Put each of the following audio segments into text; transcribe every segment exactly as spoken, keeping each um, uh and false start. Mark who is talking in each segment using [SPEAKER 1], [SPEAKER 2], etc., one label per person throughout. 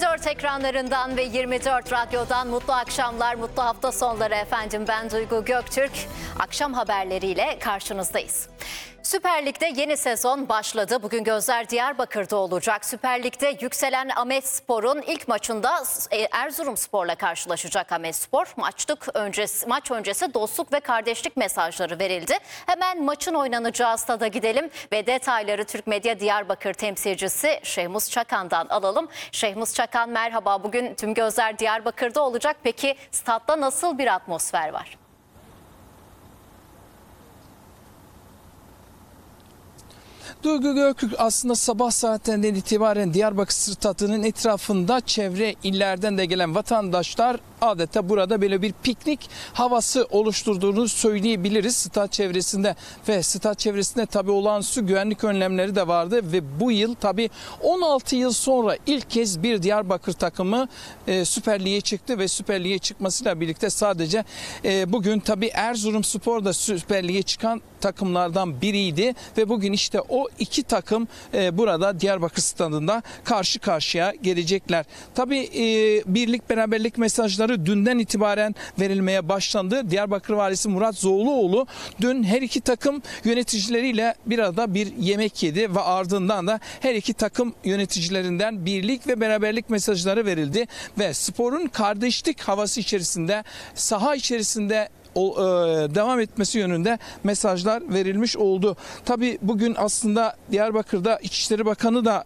[SPEAKER 1] dört ekranlarından ve yirmi dört radyodan mutlu akşamlar, mutlu hafta sonları efendim. Ben Duygu Göktürk. Akşam haberleriyle karşınızdayız. Süper Lig'de yeni sezon başladı. Bugün gözler Diyarbakır'da olacak. Süper Lig'de yükselen Ahmetspor'un ilk maçında Erzurumspor'la karşılaşacak Ahmetspor. Maçlık öncesi, maç öncesi dostluk ve kardeşlik mesajları verildi. Hemen maçın oynanacağı stada gidelim ve detayları Türk Medya Diyarbakır temsilcisi Şehmus Çakan'dan alalım. Şehmus Çakan merhaba. Bugün tüm gözler Diyarbakır'da olacak. Peki stadda nasıl bir atmosfer var?
[SPEAKER 2] Duygu Göktürk aslında sabah saatlerinden itibaren Diyarbakır Stadı'nın etrafında çevre illerden de gelen vatandaşlar adeta burada böyle bir piknik havası oluşturduğunu söyleyebiliriz stat çevresinde ve stat çevresinde tabii olağanüstü güvenlik önlemleri de vardı ve bu yıl tabii on altı yıl sonra ilk kez bir Diyarbakır takımı e, Süper Lig'e çıktı ve Süper Lig'e çıkmasıyla birlikte sadece e, bugün tabii Erzurumspor da Süper Lig'e çıkan takımlardan biriydi ve bugün işte o iki takım e, burada Diyarbakır Stadı'nda karşı karşıya gelecekler. Tabii e, birlik beraberlik mesajları dünden itibaren verilmeye başlandı. Diyarbakır Valisi Murat Zoğluoğlu dün her iki takım yöneticileriyle bir arada bir yemek yedi ve ardından da her iki takım yöneticilerinden birlik ve beraberlik mesajları verildi ve sporun kardeşlik havası içerisinde saha içerisinde O, e, devam etmesi yönünde mesajlar verilmiş oldu. Tabii bugün aslında Diyarbakır'da İçişleri Bakanı da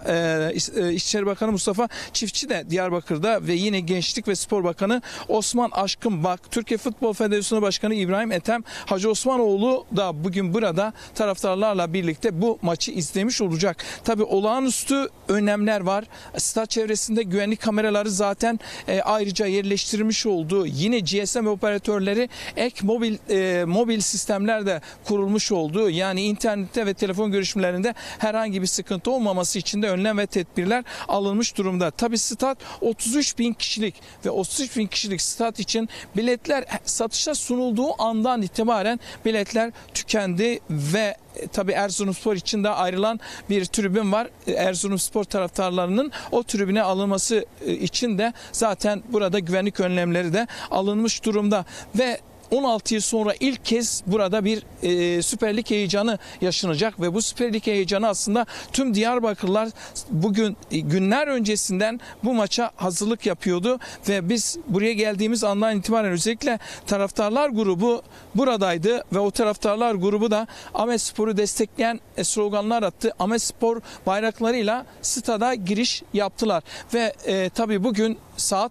[SPEAKER 2] e, İçişleri Bakanı Mustafa Çiftçi de Diyarbakır'da ve yine Gençlik ve Spor Bakanı Osman Aşkınbak, Türkiye Futbol Federasyonu Başkanı İbrahim Ethem, Hacı Osmanoğlu da bugün burada taraftarlarla birlikte bu maçı izlemiş olacak. Tabii olağanüstü önlemler var. Stat çevresinde güvenlik kameraları zaten e, ayrıca yerleştirilmiş oldu. Yine G S M operatörleri ek mobil e, mobil sistemler de kurulmuş oldu. Yani internette ve telefon görüşmelerinde herhangi bir sıkıntı olmaması için de önlem ve tedbirler alınmış durumda. Tabii stat otuz üç bin kişilik ve otuz üç bin kişilik stat için biletler satışa sunulduğu andan itibaren biletler tükendi ve tabii Erzurumspor için de ayrılan bir tribün var. Erzurumspor taraftarlarının o tribüne alınması için de zaten burada güvenlik önlemleri de alınmış durumda ve on altı yıl sonra ilk kez burada bir e, Süper Lig heyecanı yaşanacak ve bu Süper Lig heyecanı aslında tüm Diyarbakırlılar bugün e, günler öncesinden bu maça hazırlık yapıyordu ve biz buraya geldiğimiz andan itibaren özellikle taraftarlar grubu buradaydı ve o taraftarlar grubu da Ahmetspor'u destekleyen e, sloganlar attı. Ahmetspor bayraklarıyla stada giriş yaptılar ve e, tabii bugün saat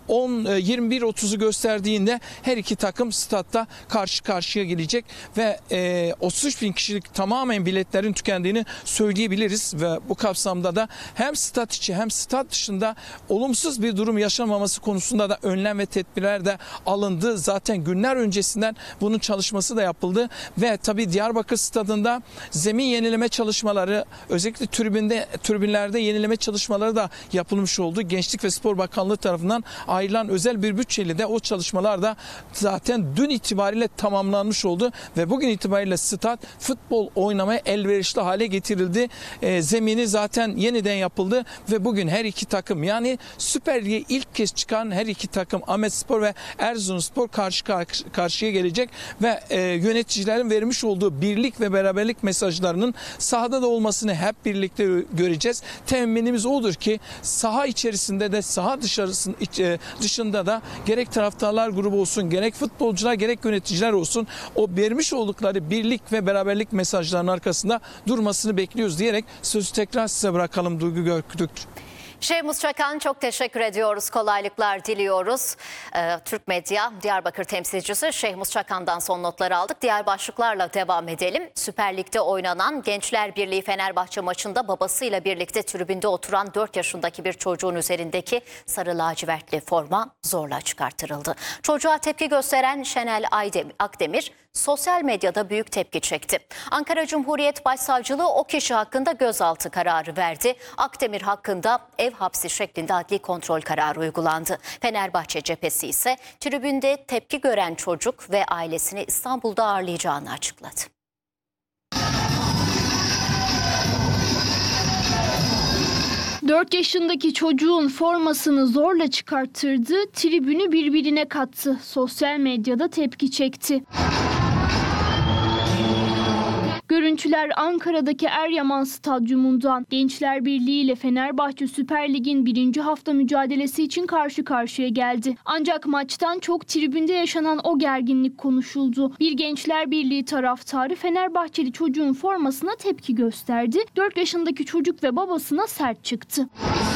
[SPEAKER 2] on yirmi bir otuzu gösterdiğinde her iki takım statta karşı karşıya gelecek ve e, otuz üç bin kişilik tamamen biletlerin tükendiğini söyleyebiliriz ve bu kapsamda da hem stat içi hem stat dışında olumsuz bir durum yaşanmaması konusunda da önlem ve tedbirler de alındı. Zaten günler öncesinden bunun çalışması da yapıldı ve tabii Diyarbakır Stadı'nda zemin yenileme çalışmaları, özellikle tribünde tribünlerde yenileme çalışmaları da yapılmış oldu. Gençlik ve Spor Bakanlığı tarafından ayrılan özel bir bütçeyle de o çalışmalar da zaten dün itibariyle tamamlanmış oldu ve bugün itibariyle stat futbol oynamaya elverişli hale getirildi. E, zemini zaten yeniden yapıldı ve bugün her iki takım, yani Süper Lig'e ilk kez çıkan her iki takım Ahmetspor ve Erzurumspor karşı karşıya gelecek ve e, yöneticilerin vermiş olduğu birlik ve beraberlik mesajlarının sahada da olmasını hep birlikte göreceğiz. Teminimiz odur ki saha içerisinde de saha dışarısında dışında da gerek taraftarlar grubu olsun, gerek futbolcular, gerek yöneticiler olsun o vermiş oldukları birlik ve beraberlik mesajlarının arkasında durmasını bekliyoruz diyerek sözü tekrar size bırakalım Duygu Göktürk.
[SPEAKER 1] Şehmus Çakan çok teşekkür ediyoruz. Kolaylıklar diliyoruz. Ee, Türk Medya Diyarbakır temsilcisi Şehmus Çakan'dan son notları aldık. Diğer başlıklarla devam edelim. Süper Lig'de oynanan Gençler Birliği Fenerbahçe maçında babasıyla birlikte tribünde oturan dört yaşındaki bir çocuğun üzerindeki sarı lacivertli forma zorla çıkartırıldı. Çocuğa tepki gösteren Şenel Akdemir sosyal medyada büyük tepki çekti. Ankara Cumhuriyet Başsavcılığı o kişi hakkında gözaltı kararı verdi. Akdemir hakkında ev hapsi şeklinde adli kontrol kararı uygulandı. Fenerbahçe cephesi ise tribünde tepki gören çocuk ve ailesini İstanbul'da ağırlayacağını açıkladı.
[SPEAKER 3] dört yaşındaki çocuğun formasını zorla çıkarttırdı, tribünü birbirine kattı. Sosyal medyada tepki çekti. Görüntüler Ankara'daki Eryaman Stadyumundan. Gençler Birliği ile Fenerbahçe Süper Lig'in birinci hafta mücadelesi için karşı karşıya geldi. Ancak maçtan çok tribünde yaşanan o gerginlik konuşuldu. Bir Gençler Birliği taraftarı Fenerbahçeli çocuğun formasına tepki gösterdi. dört yaşındaki çocuk ve babasına sert çıktı.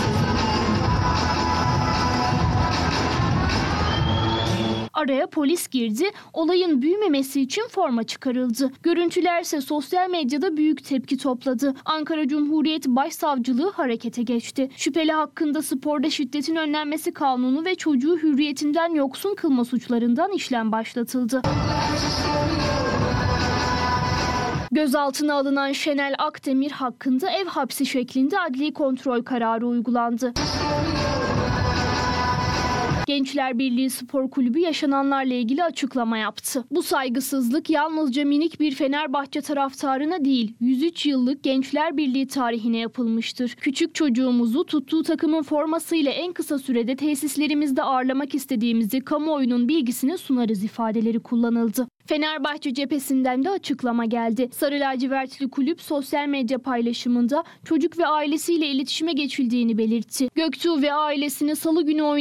[SPEAKER 3] Araya polis girdi. Olayın büyümemesi için forma çıkarıldı. Görüntülerse sosyal medyada büyük tepki topladı. Ankara Cumhuriyet Başsavcılığı harekete geçti. Şüpheli hakkında sporda şiddetin önlenmesi kanunu ve çocuğu hürriyetinden yoksun kılma suçlarından işlem başlatıldı. Gözaltına alınan Şenel Akdemir hakkında ev hapsi şeklinde adli kontrol kararı uygulandı. Gençler Birliği Spor Kulübü yaşananlarla ilgili açıklama yaptı. Bu saygısızlık yalnızca minik bir Fenerbahçe taraftarına değil, yüz üç yıllık Gençler Birliği tarihine yapılmıştır. Küçük çocuğumuzu tuttuğu takımın formasıyla en kısa sürede tesislerimizde ağırlamak istediğimizi kamuoyunun bilgisine sunarız ifadeleri kullanıldı. Fenerbahçe cephesinden de açıklama geldi. Sarı lacivertli kulüp sosyal medya paylaşımında çocuk ve ailesiyle iletişime geçildiğini belirtti. Göktuğ ve ailesini salı günü oynayacak